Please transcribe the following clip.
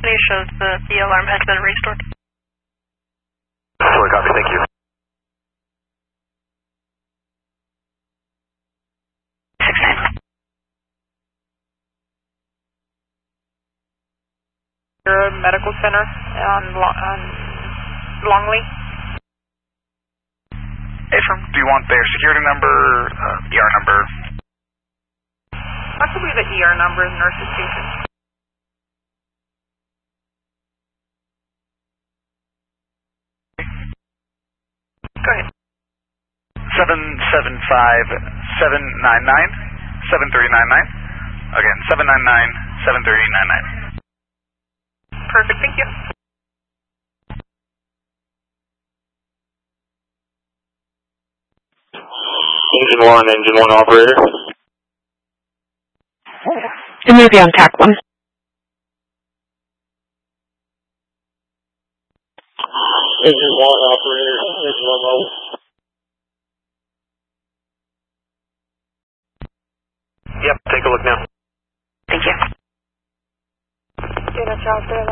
Quality shows the alarm has been restored. Sorry, copy, thank you. 6-9. Medical Center on Longley. Affirm, do you want their security number, ER number? Possibly the ER number is nurse's station. Go ahead. 775-799-7399. Again, 799-7399. Perfect, thank you. Engine 1 operator. It may be on TAC 1. Engine 1 operator, engine 1 low. Yep, take a look now. Thank you. Unit Charles,